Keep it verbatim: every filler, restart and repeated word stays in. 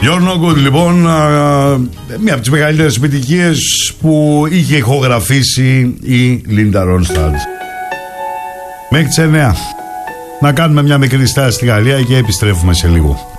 You're No Good, λοιπόν, μία από τις μεγαλύτερες επιτυχίες που είχε ηχογραφήσει η Linda Ronstadt. Μέχρι τις εννιά. Να κάνουμε μια μικρή στάση στη Γαλλία και επιστρέφουμε σε λίγο.